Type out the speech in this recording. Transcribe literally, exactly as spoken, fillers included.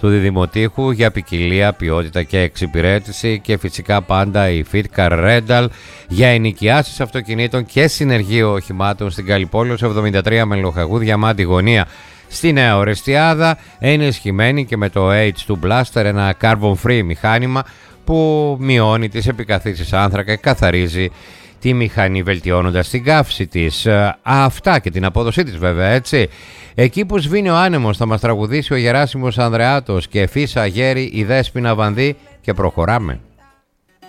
του διδημοτήχου για ποικιλία, ποιότητα και εξυπηρέτηση, και φυσικά πάντα η Fitcar Rental για ενοικιάσεις αυτοκινήτων και συνεργείο οχημάτων στην Καλλιπόλεως εβδομήντα τρία με Λοχαγού Διαμάντη γωνία στη Νέα Ορεστιάδα, ενισχυμένη και με το έιτς τού Blaster, ένα carbon free μηχάνημα που μειώνει τις επικαθίσεις άνθρακα και καθαρίζει τη μηχανή βελτιώνοντας την καύση της. Αυτά και την απόδοσή της βέβαια, έτσι. Εκεί που σβήνει ο άνεμος θα μας τραγουδήσει ο Γεράσιμος Ανδρεάτος και Φύσα Γέρη η Δέσποινα Βανδύ και προχωράμε.